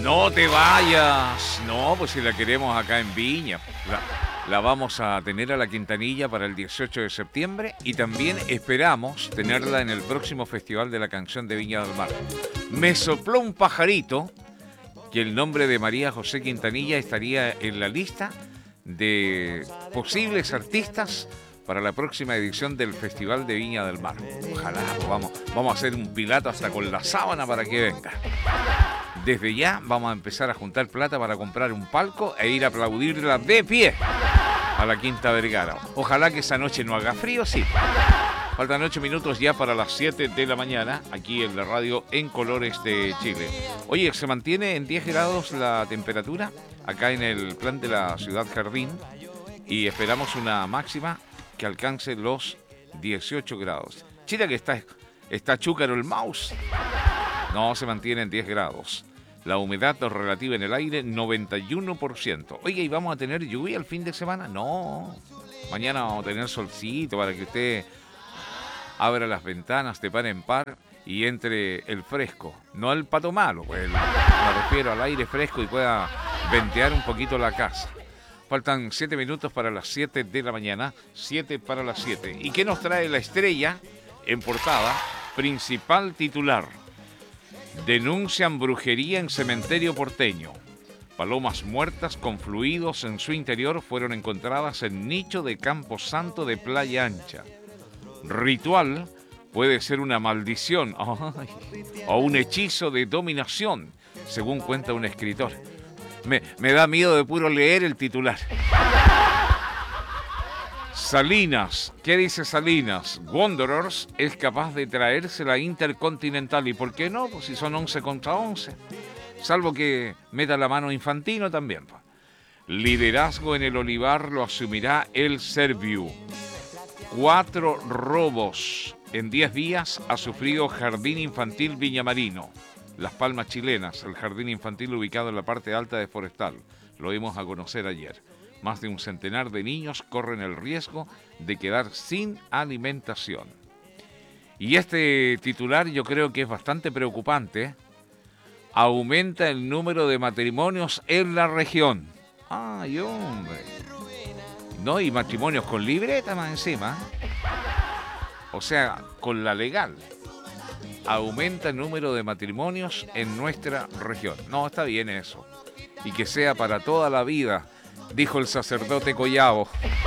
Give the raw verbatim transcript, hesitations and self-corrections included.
No te vayas. No, pues si la queremos acá en Viña. La, la vamos a tener a la Quintanilla para el dieciocho de septiembre y también esperamos tenerla en el próximo Festival de la Canción de Viña del Mar. Me sopló un pajarito que el nombre de María José Quintanilla estaría en la lista de posibles artistas para la próxima edición del Festival de Viña del Mar. Ojalá, pues vamos, vamos a hacer un pilato hasta con la sábana para que venga. Desde ya vamos a empezar a juntar plata para comprar un palco e ir a aplaudirla de pie a la Quinta Vergara. Ojalá que esa noche no haga frío, sí. Faltan ocho minutos ya para las siete de la mañana, aquí en la radio En Colores de Chile. Oye, se mantiene en diez grados la temperatura acá en el plan de la Ciudad Jardín y esperamos una máxima que alcance los dieciocho grados. Chile que está, está chúcaro el mouse. No, se mantiene en diez grados. La humedad relativa en el aire, noventa y uno por ciento. Oye, ¿y vamos a tener lluvia el fin de semana? No. Mañana vamos a tener solcito para que usted abra las ventanas de par en par y entre el fresco. No el pato malo, pues me refiero al aire fresco y pueda ventear un poquito la casa. Faltan siete minutos para las siete de la mañana, siete para las siete. ¿Y qué nos trae la estrella en portada? Principal titular. Denuncian brujería en cementerio porteño. Palomas muertas con fluidos en su interior fueron encontradas en nicho de Camposanto de Playa Ancha. Ritual puede ser una maldición ay, o un hechizo de dominación, según cuenta un escritor. Me, me da miedo de puro leer el titular. Salinas, ¿qué dice Salinas? Wanderers es capaz de traerse la Intercontinental. ¿Y por qué no? Pues si son once contra once. Salvo que meta la mano Infantino también. Liderazgo en el Olivar lo asumirá el Serviu. Cuatro robos en diez días ha sufrido Jardín Infantil Viñamarino. Las Palmas Chilenas, el jardín infantil ubicado en la parte alta de Forestal. Lo dimos a conocer ayer. Más de un centenar de niños corren el riesgo de quedar sin alimentación. Y este titular yo creo que es bastante preocupante. Aumenta el número de matrimonios en la región. ¡Ay, hombre! No, y matrimonios con libreta más encima. O sea, con la legal. Aumenta el número de matrimonios en nuestra región. No, está bien eso. Y que sea para toda la vida, dijo el sacerdote Collavo.